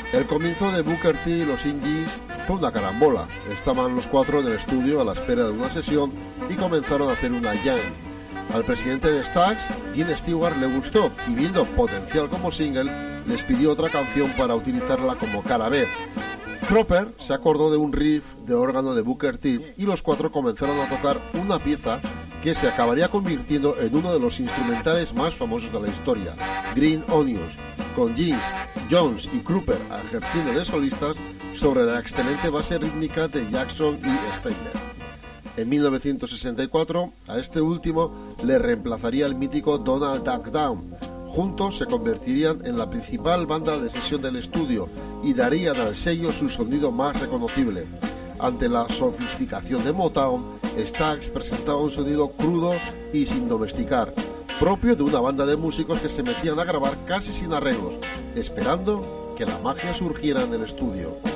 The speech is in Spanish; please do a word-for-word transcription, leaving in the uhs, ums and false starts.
El comienzo de Booker T y los Indies fue una carambola. Estaban los cuatro en el estudio a la espera de una sesión y comenzaron a hacer una jam. Al presidente de Stax, Gene Stewart, le gustó y viendo potencial como single, les pidió otra canción para utilizarla como cara B. Cropper se acordó de un riff de órgano de Booker T y los cuatro comenzaron a tocar una pieza que se acabaría convirtiendo en uno de los instrumentales más famosos de la historia, Green Onions, con Gene, Jones y Cropper ejerciendo de solistas sobre la excelente base rítmica de Jackson y Steiner. En mil novecientos sesenta y cuatro, a este último le reemplazaría el mítico Donald Duck Down. Juntos se convertirían en la principal banda de sesión del estudio y darían al sello su sonido más reconocible. Ante la sofisticación de Motown, Stax presentaba un sonido crudo y sin domesticar, propio de una banda de músicos que se metían a grabar casi sin arreglos, esperando que la magia surgiera en el estudio.